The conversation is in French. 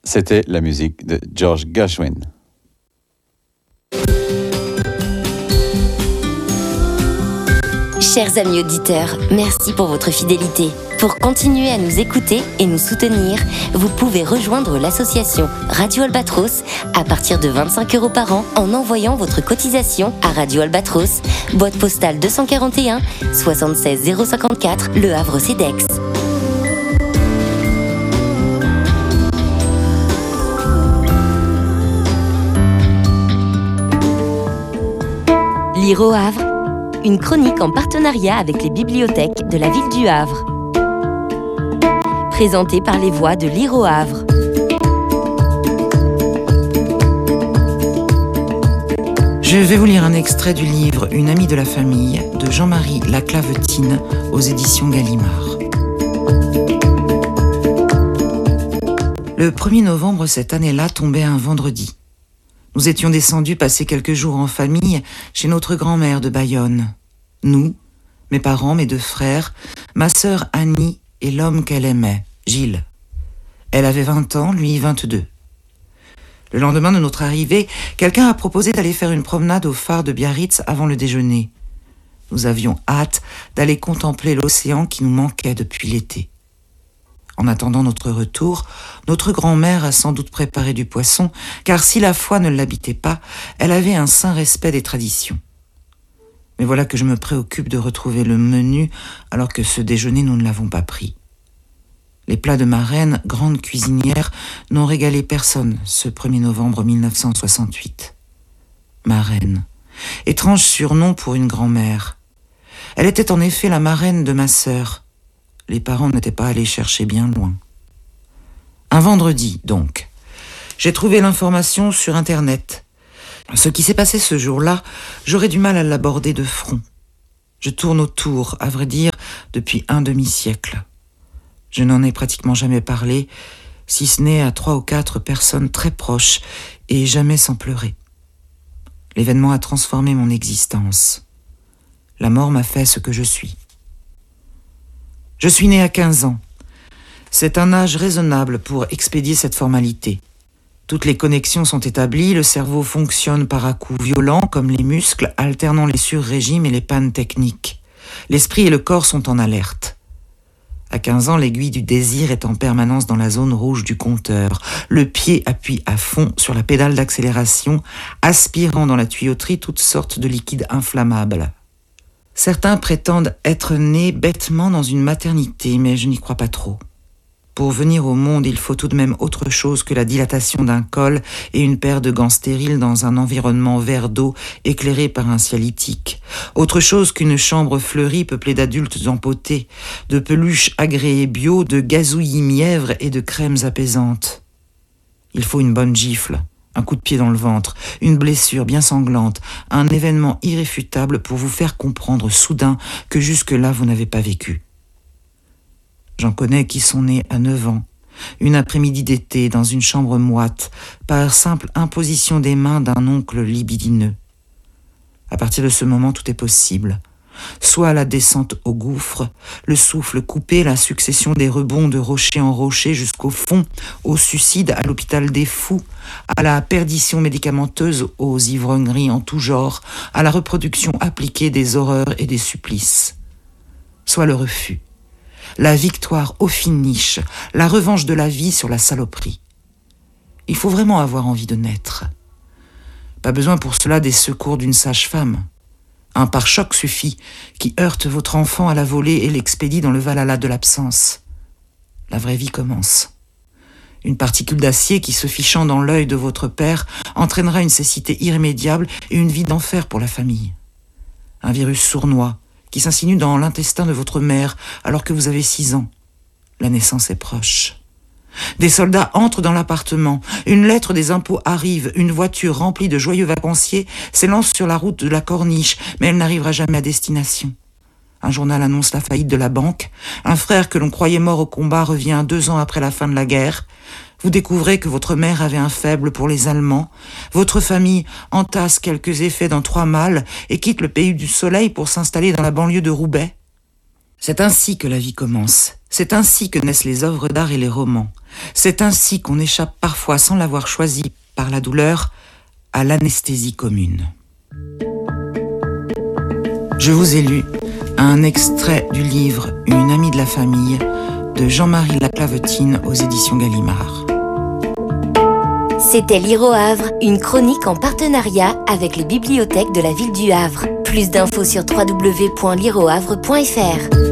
C'était la musique de George Gershwin. Chers amis auditeurs, merci pour votre fidélité. Pour continuer à nous écouter et nous soutenir, vous pouvez rejoindre l'association Radio Albatros à partir de 25 € par an en envoyant votre cotisation à Radio Albatros, boîte postale 241 76 054, Le Havre CEDEX. Lire au Havre, une chronique en partenariat avec les bibliothèques de la ville du Havre. Présentée par les voix de Lire au Havre. Je vais vous lire un extrait du livre Une amie de la famille de Jean-Marie Laclavetine aux éditions Gallimard. Le 1er novembre cette année-là tombait un vendredi. Nous étions descendus passer quelques jours en famille chez notre grand-mère de Bayonne. Nous, mes parents, mes 2 frères, ma sœur Annie et l'homme qu'elle aimait, Gilles. Elle avait 20 ans, lui 22. Le lendemain de notre arrivée, quelqu'un a proposé d'aller faire une promenade au phare de Biarritz avant le déjeuner. Nous avions hâte d'aller contempler l'océan qui nous manquait depuis l'été. En attendant notre retour, notre grand-mère a sans doute préparé du poisson, car si la foi ne l'habitait pas, elle avait un saint respect des traditions. Mais voilà que je me préoccupe de retrouver le menu, alors que ce déjeuner, nous ne l'avons pas pris. Les plats de ma reine, grande cuisinière, n'ont régalé personne ce 1er novembre 1968. Ma reine. Étrange surnom pour une grand-mère. Elle était en effet la marraine de ma sœur. Les parents n'étaient pas allés chercher bien loin. Un vendredi, donc. J'ai trouvé l'information sur Internet. Ce qui s'est passé ce jour-là, j'aurais du mal à l'aborder de front. Je tourne autour, à vrai dire, depuis un demi-siècle. Je n'en ai pratiquement jamais parlé, si ce n'est à 3 ou 4 personnes très proches, et jamais sans pleurer. L'événement a transformé mon existence. La mort m'a fait ce que je suis. Je suis né à 15 ans. C'est un âge raisonnable pour expédier cette formalité. Toutes les connexions sont établies, le cerveau fonctionne par à-coups violents comme les muscles, alternant les surrégimes et les pannes techniques. L'esprit et le corps sont en alerte. À 15 ans, l'aiguille du désir est en permanence dans la zone rouge du compteur. Le pied appuie à fond sur la pédale d'accélération, aspirant dans la tuyauterie toutes sortes de liquides inflammables. Certains prétendent être nés bêtement dans une maternité, mais je n'y crois pas trop. Pour venir au monde, il faut tout de même autre chose que la dilatation d'un col et une paire de gants stériles dans un environnement vert d'eau éclairé par un ciel ithique. Autre chose qu'une chambre fleurie peuplée d'adultes empotés, de peluches agréées bio, de gazouillis mièvres et de crèmes apaisantes. Il faut une bonne gifle, un coup de pied dans le ventre, une blessure bien sanglante, un événement irréfutable pour vous faire comprendre soudain que jusque-là vous n'avez pas vécu. J'en connais qui sont nés à 9 ans, une après-midi d'été dans une chambre moite, par simple imposition des mains d'un oncle libidineux. À partir de ce moment, tout est possible. Soit la descente au gouffre, le souffle coupé, la succession des rebonds de rocher en rocher jusqu'au fond, au suicide, à l'hôpital des fous, à la perdition médicamenteuse, aux ivrogneries en tout genre, à la reproduction appliquée des horreurs et des supplices. Soit le refus. La victoire au finish, la revanche de la vie sur la saloperie. Il faut vraiment avoir envie de naître. Pas besoin pour cela des secours d'une sage-femme. Un pare-choc suffit, qui heurte votre enfant à la volée et l'expédie dans le Valhalla de l'absence. La vraie vie commence. Une particule d'acier qui, se fichant dans l'œil de votre père, entraînera une cécité irrémédiable et une vie d'enfer pour la famille. Un virus sournois, qui s'insinue dans l'intestin de votre mère alors que vous avez 6 ans. La naissance est proche. Des soldats entrent dans l'appartement, une lettre des impôts arrive, une voiture remplie de joyeux vacanciers s'élance sur la route de la Corniche, mais elle n'arrivera jamais à destination. Un journal annonce la faillite de la banque, un frère que l'on croyait mort au combat revient 2 ans après la fin de la guerre. Vous découvrez que votre mère avait un faible pour les Allemands. Votre famille entasse quelques effets dans 3 malles et quitte le pays du soleil pour s'installer dans la banlieue de Roubaix. C'est ainsi que la vie commence. C'est ainsi que naissent les œuvres d'art et les romans. C'est ainsi qu'on échappe parfois, sans l'avoir choisi par la douleur, à l'anesthésie commune. Je vous ai lu un extrait du livre « Une amie de la famille » de Jean-Marie Laclavetine aux éditions Gallimard. C'était Lire au Havre, une chronique en partenariat avec les bibliothèques de la ville du Havre. Plus d'infos sur www.lireauhavre.fr.